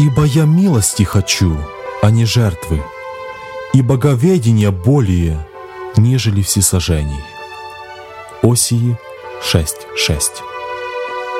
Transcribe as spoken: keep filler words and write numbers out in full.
Ибо я милости хочу, а не жертвы, и боговедения более, нежели всесожжений». Осии шесть шесть.